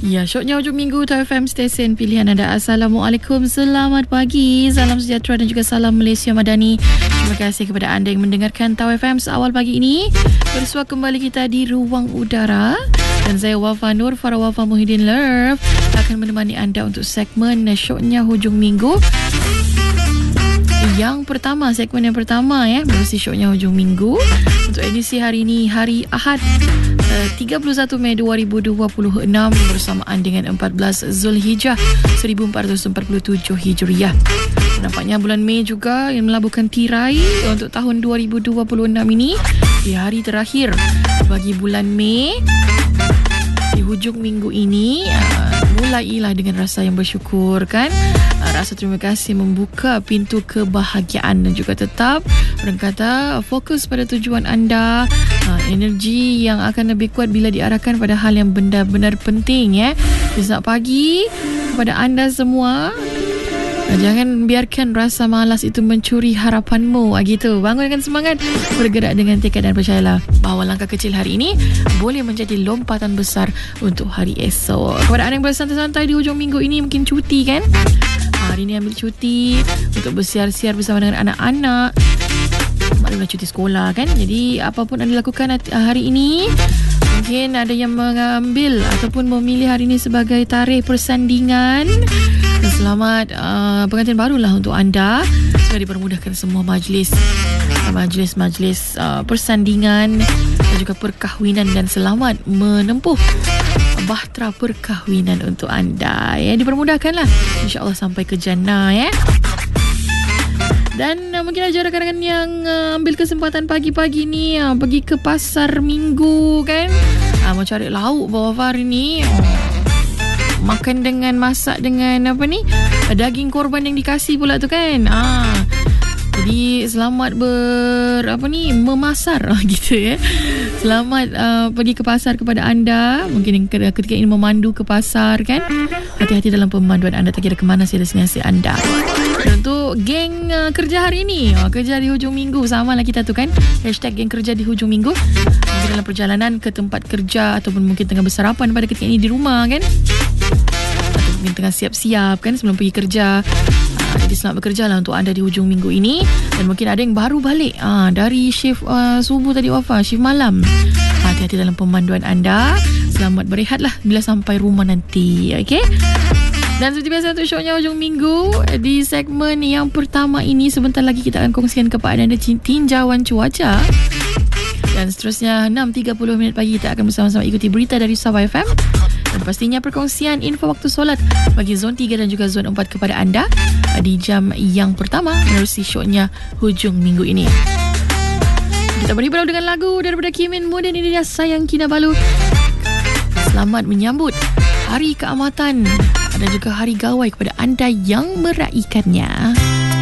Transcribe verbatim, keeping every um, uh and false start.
Ya, syoknya hujung minggu Tau F M stesen pilihan anda. Assalamualaikum, selamat pagi, salam sejahtera dan juga salam Malaysia Madani. Terima kasih kepada anda yang mendengarkan Tau F M seawal pagi ini. Bersua kembali kita di Ruang Udara. Dan saya Wafa Nur, Farah Wafa Muhyiddin Love akan menemani anda untuk segmen syoknya hujung minggu. Yang pertama, segmen yang pertama ya, bersih syoknya hujung minggu. Untuk edisi hari ini, hari Ahad tiga puluh satu Mei dua ribu dua puluh enam bersamaan dengan empat belas Zulhijjah seribu empat ratus empat puluh tujuh Hijriah. Nampaknya bulan Mei juga yang melabuhkan tirai untuk tahun dua ribu dua puluh enam ini di hari terakhir bagi bulan Mei. Di hujung minggu ini uh, mulailah dengan rasa yang bersyukur kan, uh, rasa terima kasih membuka pintu kebahagiaan dan juga tetap orang kata fokus pada tujuan anda, uh, energi yang akan lebih kuat bila diarahkan pada hal yang benar-benar penting ya. Selamat pagi kepada anda semua. Jangan biarkan rasa malas itu mencuri harapanmu. Gitu. Bangunkan semangat, bergerak dengan tekad dan percayalah bahawa langkah kecil hari ini boleh menjadi lompatan besar untuk hari esok. Kepada anda yang bersantai-santai di hujung minggu ini, mungkin cuti kan? Hari ini ambil cuti untuk bersiar-siar bersama dengan anak-anak. Maklumlah cuti sekolah kan. Jadi apapun anda lakukan hari ini, mungkin ada yang mengambil ataupun memilih hari ini sebagai tarikh persandingan. Selamat uh, pengantin barulah untuk anda. Semoga dipermudahkan semua majlis Majlis-majlis uh, persandingan dan juga perkahwinan, dan selamat menempuh bahtera perkahwinan untuk anda ya. Dipermudahkanlah, insya-Allah sampai ke jannah ya. Dan uh, mungkin ada rakan-rakan yang uh, ambil kesempatan pagi-pagi ni uh, pergi ke pasar minggu kan, uh, mau cari lauk bawah hari ni. Oh, makan dengan masak dengan apa ni, daging korban yang dikasih pula tu kan. Ah, jadi selamat ber apa ni memasar gitu ya. Selamat uh, pergi ke pasar kepada anda. Mungkin yang ketika ini memandu ke pasar kan, hati-hati dalam pemanduan anda, tak kira ke mana saya destinasi anda. Dan untuk geng uh, kerja hari ini, oh, kerja di hujung minggu, sama lah kita tu kan, hashtag geng kerja di hujung minggu. Mungkin dalam perjalanan ke tempat kerja ataupun mungkin tengah bersarapan pada ketika ini di rumah kan, atau mungkin tengah siap-siap kan sebelum pergi kerja. uh, Jadi selamat bekerja lah untuk anda di hujung minggu ini. Dan mungkin ada yang baru balik uh, dari shift uh, subuh tadi Wafa, shift malam. Hati-hati dalam pemanduan anda. Selamat berehatlah bila sampai rumah nanti. Okay. Dan seperti biasa untuk syoknya hujung minggu, di segmen yang pertama ini sebentar lagi kita akan kongsikan kepada anda tinjauan cuaca. Dan seterusnya enam tiga puluh minit pagi kita akan bersama-sama ikuti berita dari Sabah F M. Dan pastinya perkongsian info waktu solat bagi zon tiga dan juga zon empat kepada anda di jam yang pertama menerusi syoknya hujung minggu ini. Kita berhiburau dengan lagu daripada Kimin Muda, ini dia Sayang Kinabalu. Selamat menyambut Hari Keamatan dan juga Hari Gawai kepada anda yang meraihkannya.